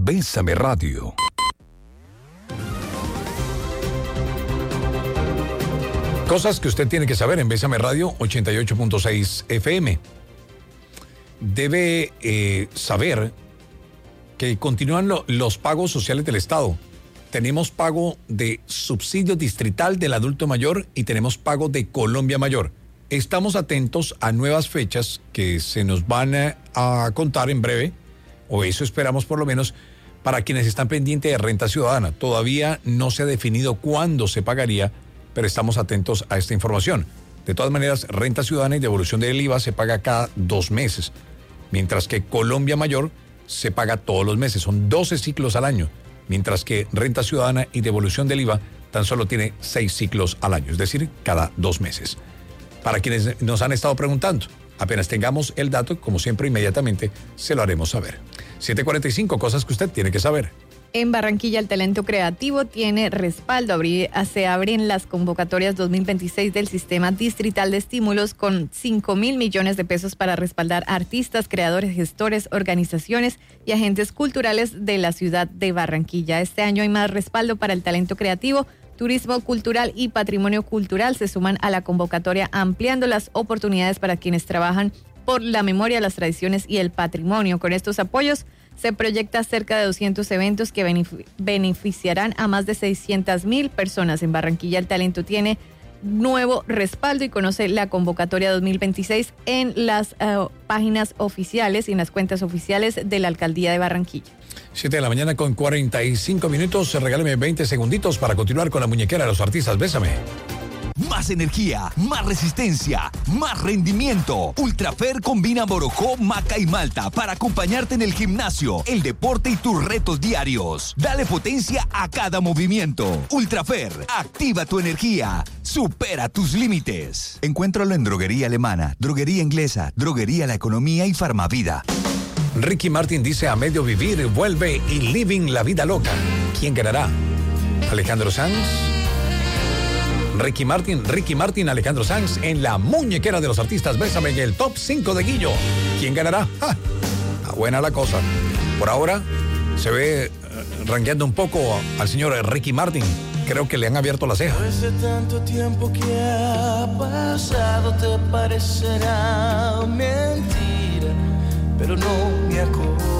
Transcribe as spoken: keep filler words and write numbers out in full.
Bésame Radio. Cosas que usted tiene que saber en Bésame Radio ochenta y ocho punto seis F M. Debe eh, saber que continúan lo, los pagos sociales del Estado. Tenemos pago de subsidio distrital del adulto mayor y tenemos pago de Colombia Mayor. Estamos atentos a nuevas fechas que se nos van a, a contar en breve, o eso esperamos por lo menos, para quienes están pendientes de renta ciudadana. Todavía no se ha definido cuándo se pagaría, pero estamos atentos a esta información. De todas maneras, renta ciudadana y devolución del I V A se paga cada dos meses, mientras que Colombia Mayor se paga todos los meses. Son doce ciclos al año, mientras que renta ciudadana y devolución del I V A tan solo tiene seis ciclos al año, es decir, cada dos meses. Para quienes nos han estado preguntando, apenas tengamos el dato, como siempre, inmediatamente se lo haremos saber. siete cuarenta y cinco, cosas que usted tiene que saber. En Barranquilla, el talento creativo tiene respaldo. Abrí, se abren las convocatorias dos mil veintiséis del Sistema Distrital de Estímulos con cinco mil millones de pesos para respaldar artistas, creadores, gestores, organizaciones y agentes culturales de la ciudad de Barranquilla. Este año hay más respaldo para el talento creativo, turismo cultural y patrimonio cultural. Se suman a la convocatoria ampliando las oportunidades para quienes trabajan por la memoria, las tradiciones y el patrimonio. Con estos apoyos se proyecta cerca de doscientos eventos que benefic- beneficiarán a más de seiscientas mil personas. En Barranquilla el talento tiene nuevo respaldo y conoce la convocatoria dos mil veintiséis en las uh, páginas oficiales y en las cuentas oficiales de la Alcaldía de Barranquilla. siete de la mañana con cuarenta y cinco minutos. Regáleme veinte segunditos para continuar con la muñequera de los artistas. Bésame. Más energía, más resistencia, más rendimiento. Ultrafer combina Borojó, maca y malta para acompañarte en el gimnasio, el deporte y tus retos diarios. Dale potencia a cada movimiento. Ultrafer, activa tu energía. Supera tus límites. Encuéntralo en Droguería Alemana, Droguería Inglesa, Droguería La Economía y Farmavida. Ricky Martin dice: a medio vivir, vuelve y living la vida loca. ¿Quién ganará? ¿Alejandro Sanz? Ricky Martin, Ricky Martin, Alejandro Sanz en la muñequera de los artistas. Bésame en el top cinco de Guillo. ¿Quién ganará? ¡Ja! Está buena la cosa. Por ahora se ve uh, ranqueando un poco al señor Ricky Martin. Creo que le han abierto la ceja. Después de tanto tiempo que ha pasado te parecerá mentira, pero no me acuerdo.